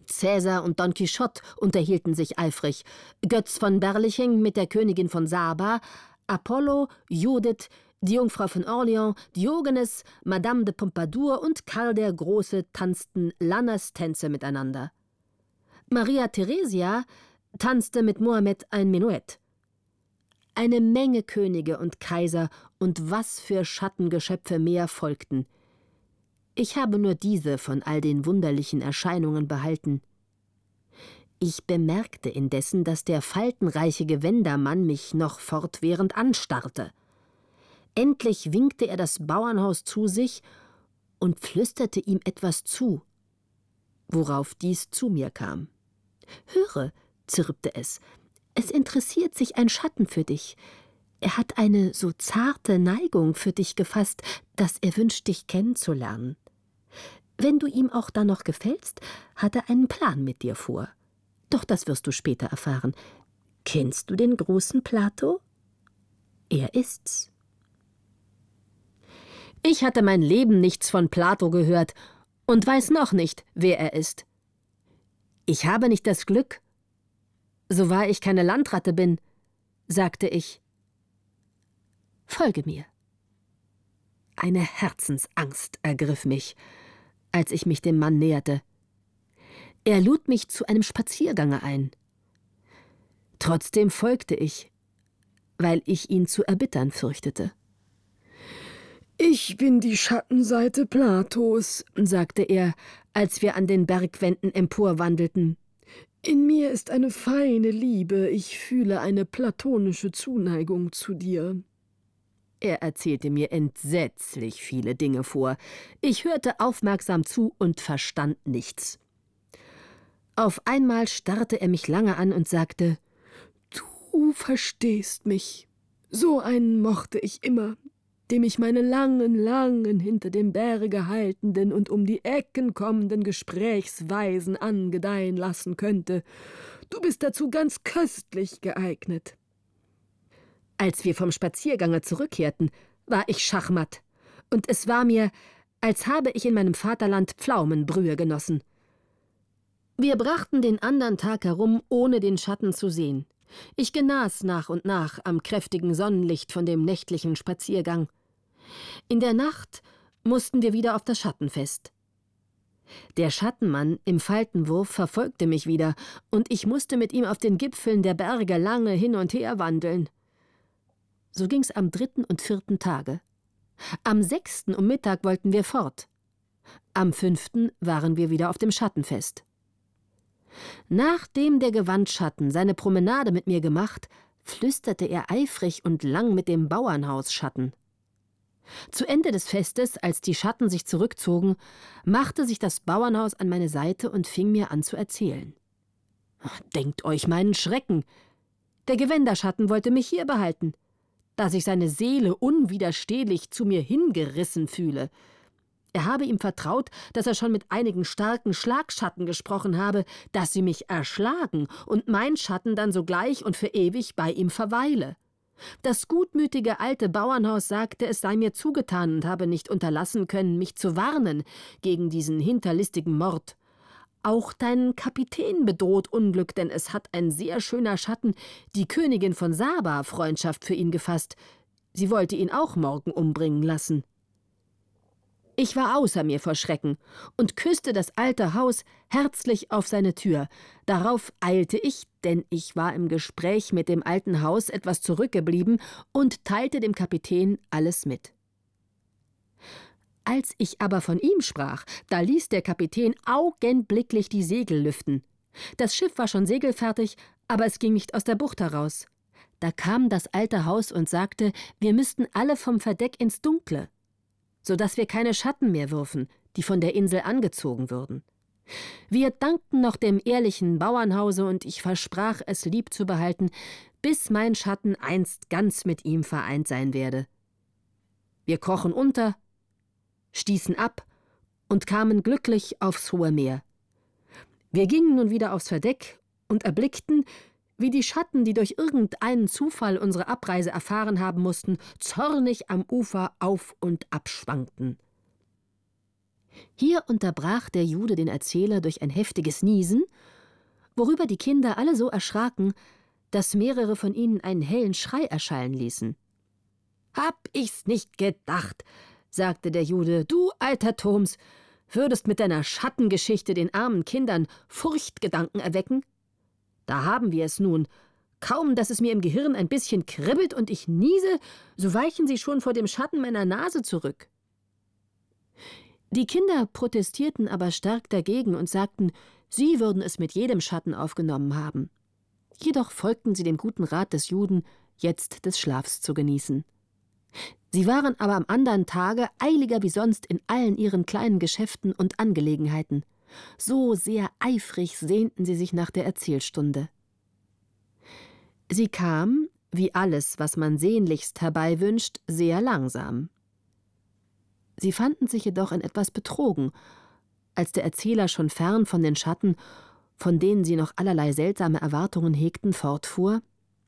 Cäsar und Don Quixote unterhielten sich eifrig, Götz von Berliching mit der Königin von Saba, Apollo, Judith, die Jungfrau von Orleans, Diogenes, Madame de Pompadour und Karl der Große tanzten Lanners-Tänze miteinander. Maria Theresia tanzte mit Mohammed ein Menuett. Eine Menge Könige und Kaiser und was für Schattengeschöpfe mehr folgten. Ich habe nur diese von all den wunderlichen Erscheinungen behalten. Ich bemerkte indessen, dass der faltenreiche Gewändermann mich noch fortwährend anstarrte. Endlich winkte er das Bauernhaus zu sich und flüsterte ihm etwas zu, worauf dies zu mir kam. »Höre«, zirpte es interessiert sich ein Schatten für dich. Er hat eine so zarte Neigung für dich gefasst, dass er wünscht, dich kennenzulernen. Wenn du ihm auch dann noch gefällst, hat er einen Plan mit dir vor. Doch das wirst du später erfahren. Kennst du den großen Plato? Er ist's.« Ich hatte mein Leben nichts von Plato gehört und weiß noch nicht, wer er ist. Ich habe nicht das Glück, so wahr ich keine Landratte bin, sagte ich. Folge mir. Eine Herzensangst ergriff mich, als ich mich dem Mann näherte. Er lud mich zu einem Spaziergange ein. Trotzdem folgte ich, weil ich ihn zu erbittern fürchtete. »Ich bin die Schattenseite Platos«, sagte er, als wir an den Bergwänden emporwandelten. »In mir ist eine feine Liebe, ich fühle eine platonische Zuneigung zu dir.« Er erzählte mir entsetzlich viele Dinge vor. Ich hörte aufmerksam zu und verstand nichts. Auf einmal starrte er mich lange an und sagte, »Du verstehst mich. So einen mochte ich immer, dem ich meine langen, hinter dem Berge haltenden und um die Ecken kommenden Gesprächsweisen angedeihen lassen könnte. Du bist dazu ganz köstlich geeignet.« Als wir vom Spaziergange zurückkehrten, war ich schachmatt, und es war mir, als habe ich in meinem Vaterland Pflaumenbrühe genossen. Wir brachten den andern Tag herum, ohne den Schatten zu sehen. Ich genas nach und nach am kräftigen Sonnenlicht von dem nächtlichen Spaziergang. In der Nacht mussten wir wieder auf das Schattenfest. Der Schattenmann im Faltenwurf verfolgte mich wieder, und ich musste mit ihm auf den Gipfeln der Berge lange hin und her wandeln. So ging's am 3. und 4. Tage. Am 6. um Mittag wollten wir fort. Am 5. waren wir wieder auf dem Schattenfest. Nachdem der Gewandschatten seine Promenade mit mir gemacht, flüsterte er eifrig und lang mit dem Bauernhausschatten. Zu Ende des Festes, als die Schatten sich zurückzogen, machte sich das Bauernhaus an meine Seite und fing mir an zu erzählen. Denkt euch meinen Schrecken! Der Gewänderschatten wollte mich hier behalten, da sich seine Seele unwiderstehlich zu mir hingerissen fühle. Er habe ihm vertraut, dass er schon mit einigen starken Schlagschatten gesprochen habe, dass sie mich erschlagen und mein Schatten dann sogleich und für ewig bei ihm verweile. Das gutmütige alte Bauernhaus sagte, es sei mir zugetan und habe nicht unterlassen können, mich zu warnen gegen diesen hinterlistigen Mord. Auch deinen Kapitän bedroht Unglück, denn es hat ein sehr schöner Schatten, die Königin von Saba, Freundschaft für ihn gefasst. Sie wollte ihn auch morgen umbringen lassen. Ich war außer mir vor Schrecken und küsste das alte Haus herzlich auf seine Tür. Darauf eilte ich, denn ich war im Gespräch mit dem alten Haus etwas zurückgeblieben, und teilte dem Kapitän alles mit. Als ich aber von ihm sprach, da ließ der Kapitän augenblicklich die Segel lüften. Das Schiff war schon segelfertig, aber es ging nicht aus der Bucht heraus. Da kam das alte Haus und sagte, wir müssten alle vom Verdeck ins Dunkle, so dass wir keine Schatten mehr würfen, die von der Insel angezogen würden. Wir dankten noch dem ehrlichen Bauernhause, und ich versprach, es lieb zu behalten, bis mein Schatten einst ganz mit ihm vereint sein werde. Wir krochen unter, stießen ab und kamen glücklich aufs hohe Meer. Wir gingen nun wieder aufs Verdeck und erblickten, wie die Schatten, die durch irgendeinen Zufall unsere Abreise erfahren haben mussten, zornig am Ufer auf und ab schwankten. Hier unterbrach der Jude den Erzähler durch ein heftiges Niesen, worüber die Kinder alle so erschraken, dass mehrere von ihnen einen hellen Schrei erschallen ließen. »Hab ich's nicht gedacht«, sagte der Jude, »du alter Thoms, würdest mit deiner Schattengeschichte den armen Kindern Furchtgedanken erwecken? Da haben wir es nun. Kaum, dass es mir im Gehirn ein bisschen kribbelt und ich niese, so weichen sie schon vor dem Schatten meiner Nase zurück.« Die Kinder protestierten aber stark dagegen und sagten, sie würden es mit jedem Schatten aufgenommen haben. Jedoch folgten sie dem guten Rat des Juden, jetzt des Schlafs zu genießen. Sie waren aber am andern Tage eiliger wie sonst in allen ihren kleinen Geschäften und Angelegenheiten. So sehr eifrig sehnten sie sich nach der Erzählstunde. Sie kam, wie alles, was man sehnlichst herbeiwünscht, sehr langsam. Sie fanden sich jedoch in etwas betrogen, als der Erzähler schon fern von den Schatten, von denen sie noch allerlei seltsame Erwartungen hegten, fortfuhr: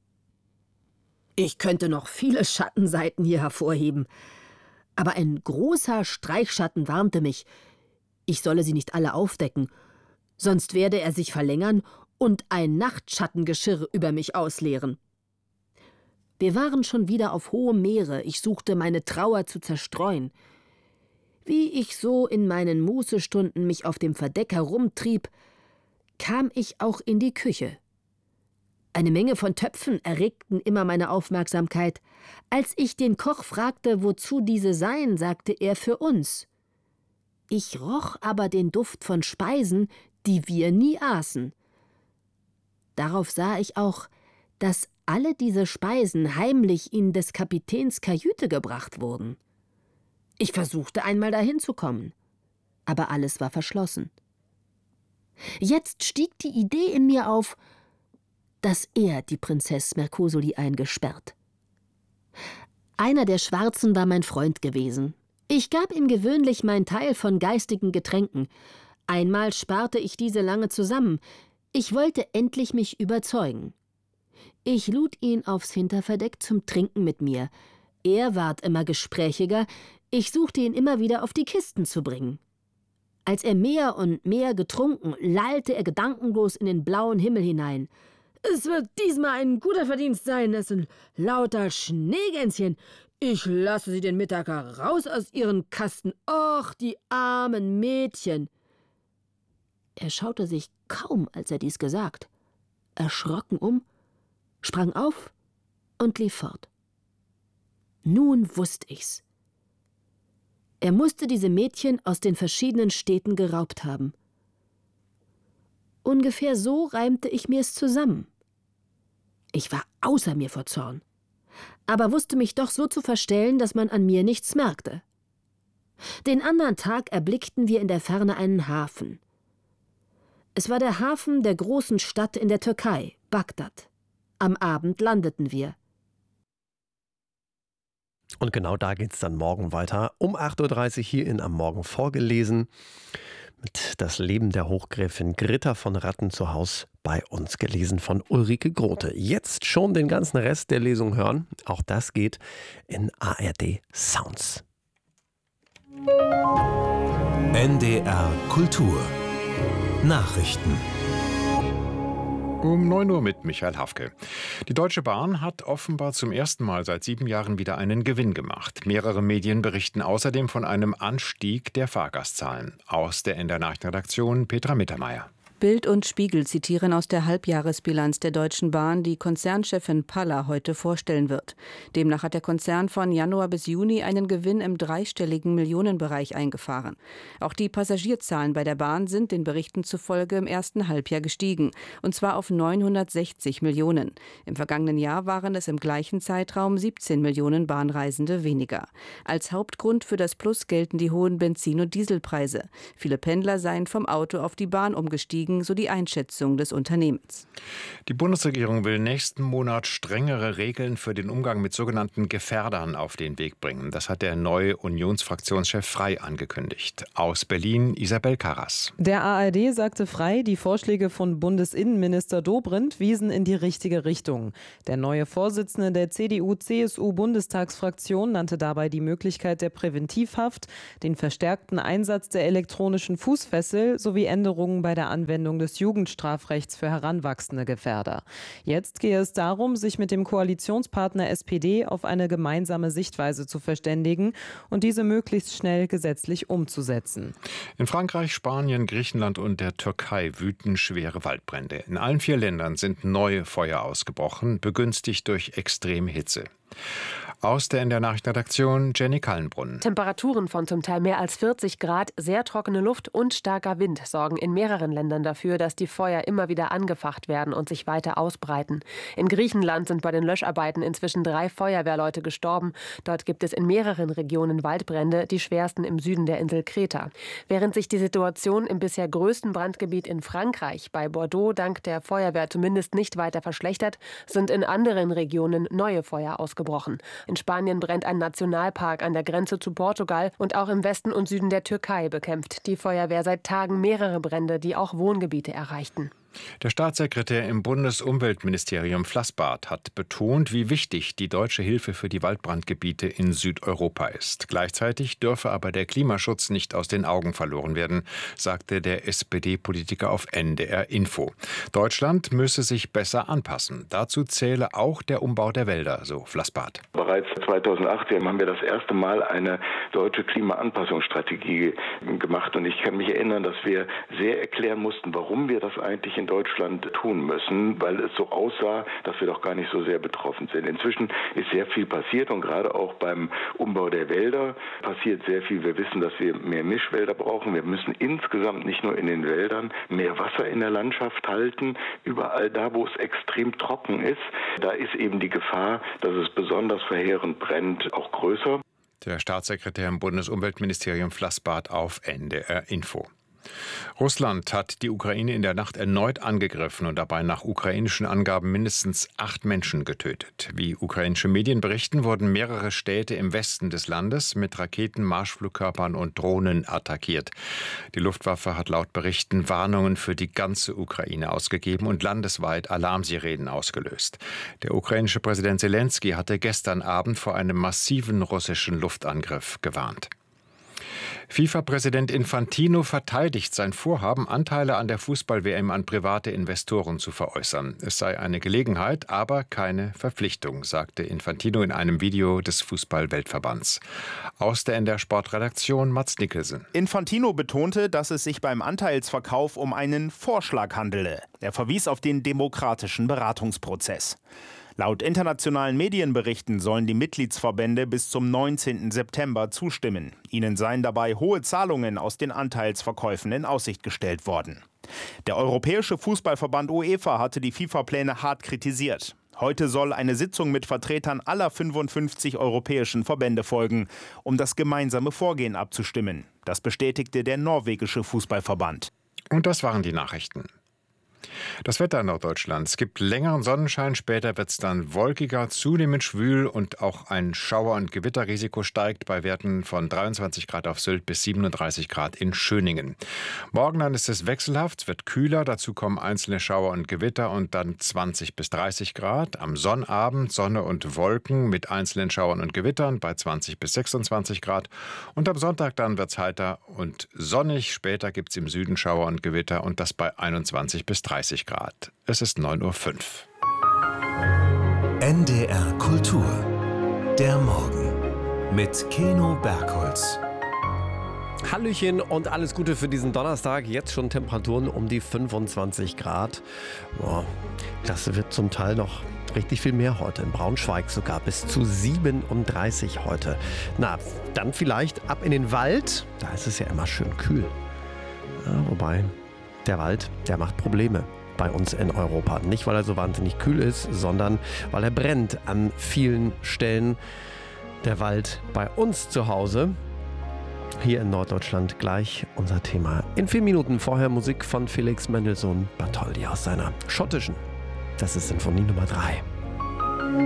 »Ich könnte noch viele Schattenseiten hier hervorheben, aber ein großer Streichschatten warnte mich, ich solle sie nicht alle aufdecken, sonst werde er sich verlängern und ein Nachtschattengeschirr über mich ausleeren. Wir waren schon wieder auf hohem Meere, ich suchte meine Trauer zu zerstreuen. Wie ich so in meinen Mußestunden mich auf dem Verdeck herumtrieb, kam ich auch in die Küche. Eine Menge von Töpfen erregten immer meine Aufmerksamkeit. Als ich den Koch fragte, wozu diese seien, sagte er, für uns. Ich roch aber den Duft von Speisen, die wir nie aßen. Darauf sah ich auch, dass alle diese Speisen heimlich in des Kapitäns Kajüte gebracht wurden. Ich versuchte einmal dahin zu kommen, aber alles war verschlossen. Jetzt stieg die Idee in mir auf, dass er die Prinzess Mercosoli eingesperrt. Einer der Schwarzen war mein Freund gewesen. Ich gab ihm gewöhnlich mein Teil von geistigen Getränken. Einmal sparte ich diese lange zusammen. Ich wollte endlich mich überzeugen. Ich lud ihn aufs Hinterverdeck zum Trinken mit mir. Er ward immer gesprächiger, ich suchte ihn immer wieder auf die Kisten zu bringen. Als er mehr und mehr getrunken, lallte er gedankenlos in den blauen Himmel hinein. »Es wird diesmal ein guter Verdienst sein, es sind lauter Schneegänschen. Ich lasse sie den Mittag heraus aus ihren Kasten. Och, die armen Mädchen!« Er schaute sich kaum, als er dies gesagt, erschrocken um, sprang auf und lief fort. Nun wusste ich's. Er musste diese Mädchen aus den verschiedenen Städten geraubt haben. Ungefähr so reimte ich mir's zusammen. Ich war außer mir vor Zorn, aber wusste mich doch so zu verstellen, dass man an mir nichts merkte. Den anderen Tag erblickten wir in der Ferne einen Hafen. Es war der Hafen der großen Stadt in der Türkei, Bagdad. Am Abend landeten wir. Und genau da geht es dann morgen weiter. Um 8:30 Uhr hier in Am Morgen vorgelesen. Mit Das Leben der Hochgräfin Gritta von Ratten zu Haus bei uns, gelesen von Ulrike Grote. Jetzt schon den ganzen Rest der Lesung hören. Auch das geht in ARD Sounds. NDR Kultur Nachrichten. Um 9 Uhr mit Michael Hafke. Die Deutsche Bahn hat offenbar zum ersten Mal seit 7 Jahren wieder einen Gewinn gemacht. Mehrere Medien berichten außerdem von einem Anstieg der Fahrgastzahlen. Aus der NDR-Nachrichtenredaktion Petra Mittermeier. Bild und Spiegel zitieren aus der Halbjahresbilanz der Deutschen Bahn, die Konzernchefin Paller heute vorstellen wird. Demnach hat der Konzern von Januar bis Juni einen Gewinn im dreistelligen Millionenbereich eingefahren. Auch die Passagierzahlen bei der Bahn sind den Berichten zufolge im ersten Halbjahr gestiegen, und zwar auf 960 Millionen. Im vergangenen Jahr waren es im gleichen Zeitraum 17 Millionen Bahnreisende weniger. Als Hauptgrund für das Plus gelten die hohen Benzin- und Dieselpreise. Viele Pendler seien vom Auto auf die Bahn umgestiegen, liegen, so die Einschätzung des Unternehmens. Die Bundesregierung will nächsten Monat strengere Regeln für den Umgang mit sogenannten Gefährdern auf den Weg bringen. Das hat der neue Unionsfraktionschef Frey angekündigt. Aus Berlin Isabel Karras. Der ARD sagte Frey, die Vorschläge von Bundesinnenminister Dobrindt wiesen in die richtige Richtung. Der neue Vorsitzende der CDU-CSU-Bundestagsfraktion nannte dabei die Möglichkeit der Präventivhaft, den verstärkten Einsatz der elektronischen Fußfessel sowie Änderungen bei der Anwendung des Jugendstrafrechts für heranwachsende Gefährder. Jetzt gehe es darum, sich mit dem Koalitionspartner SPD auf eine gemeinsame Sichtweise zu verständigen und diese möglichst schnell gesetzlich umzusetzen. In Frankreich, Spanien, Griechenland und der Türkei wüten schwere Waldbrände. In allen 4 Ländern sind neue Feuer ausgebrochen, begünstigt durch extreme Hitze. Aus der NDR Nachrichtenredaktion Jenny Kallenbrunn. Temperaturen von zum Teil mehr als 40 Grad, sehr trockene Luft und starker Wind sorgen in mehreren Ländern dafür, dass die Feuer immer wieder angefacht werden und sich weiter ausbreiten. In Griechenland sind bei den Löscharbeiten inzwischen 3 Feuerwehrleute gestorben. Dort gibt es in mehreren Regionen Waldbrände, die schwersten im Süden der Insel Kreta. Während sich die Situation im bisher größten Brandgebiet in Frankreich, bei Bordeaux, dank der Feuerwehr zumindest nicht weiter verschlechtert, sind in anderen Regionen neue Feuer ausgebrochen. In Spanien brennt ein Nationalpark an der Grenze zu Portugal und auch im Westen und Süden der Türkei bekämpft die Feuerwehr seit Tagen mehrere Brände, die auch Wohngebiete erreichten. Der Staatssekretär im Bundesumweltministerium Flassbart hat betont, wie wichtig die deutsche Hilfe für die Waldbrandgebiete in Südeuropa ist. Gleichzeitig dürfe aber der Klimaschutz nicht aus den Augen verloren werden, sagte der SPD-Politiker auf NDR Info. Deutschland müsse sich besser anpassen. Dazu zähle auch der Umbau der Wälder, so Flassbart. Bereits 2018 haben wir das erste Mal eine deutsche Klimaanpassungsstrategie gemacht. Und ich kann mich erinnern, dass wir sehr erklären mussten, warum wir das eigentlich in Deutschland tun müssen, weil es so aussah, dass wir doch gar nicht so sehr betroffen sind. Inzwischen ist sehr viel passiert und gerade auch beim Umbau der Wälder passiert sehr viel. Wir wissen, dass wir mehr Mischwälder brauchen. Wir müssen insgesamt nicht nur in den Wäldern mehr Wasser in der Landschaft halten. Überall da, wo es extrem trocken ist, da ist eben die Gefahr, dass es besonders verheerend brennt, auch größer. Der Staatssekretär im Bundesumweltministerium Flassbart auf NDR Info. Russland hat die Ukraine in der Nacht erneut angegriffen und dabei nach ukrainischen Angaben mindestens 8 Menschen getötet. Wie ukrainische Medien berichten, wurden mehrere Städte im Westen des Landes mit Raketen, Marschflugkörpern und Drohnen attackiert. Die Luftwaffe hat laut Berichten Warnungen für die ganze Ukraine ausgegeben und landesweit Alarmsirenen ausgelöst. Der ukrainische Präsident Selenskyj hatte gestern Abend vor einem massiven russischen Luftangriff gewarnt. FIFA-Präsident Infantino verteidigt sein Vorhaben, Anteile an der Fußball-WM an private Investoren zu veräußern. Es sei eine Gelegenheit, aber keine Verpflichtung, sagte Infantino in einem Video des Fußball-Weltverbands. Aus der NDR Sportredaktion Mats Nicholson. Infantino betonte, dass es sich beim Anteilsverkauf um einen Vorschlag handele. Er verwies auf den demokratischen Beratungsprozess. Laut internationalen Medienberichten sollen die Mitgliedsverbände bis zum 19. September zustimmen. Ihnen seien dabei hohe Zahlungen aus den Anteilsverkäufen in Aussicht gestellt worden. Der Europäische Fußballverband UEFA hatte die FIFA-Pläne hart kritisiert. Heute soll eine Sitzung mit Vertretern aller 55 europäischen Verbände folgen, um das gemeinsame Vorgehen abzustimmen. Das bestätigte der norwegische Fußballverband. Und das waren die Nachrichten. Das Wetter in Norddeutschland. Es gibt längeren Sonnenschein, später wird es dann wolkiger, zunehmend schwül und auch ein Schauer- und Gewitterrisiko steigt bei Werten von 23 Grad auf Sylt bis 37 Grad in Schöningen. Morgen dann ist es wechselhaft, es wird kühler, dazu kommen einzelne Schauer und Gewitter und dann 20 bis 30 Grad. Am Sonnabend Sonne und Wolken mit einzelnen Schauern und Gewittern bei 20 bis 26 Grad. Und am Sonntag dann wird es heiter und sonnig. Später gibt es im Süden Schauer und Gewitter und das bei 21 bis 30 Grad. Es ist 9:05 Uhr. NDR Kultur. Der Morgen. Mit Keno Bergholz. Hallöchen und alles Gute für diesen Donnerstag. Jetzt schon Temperaturen um die 25 Grad. Boah, das wird zum Teil noch richtig viel mehr heute. In Braunschweig sogar bis zu 37 heute. Na, dann vielleicht ab in den Wald. Da ist es ja immer schön kühl. Ja, wobei, der Wald, der macht Probleme bei uns in Europa. Nicht, weil er so wahnsinnig kühl ist, sondern weil er brennt an vielen Stellen. Der Wald bei uns zu Hause, Hier in Norddeutschland gleich unser Thema. In 4 Minuten vorher Musik von Felix Mendelssohn Bartholdy aus seiner schottischen. Das ist Sinfonie Nummer 3.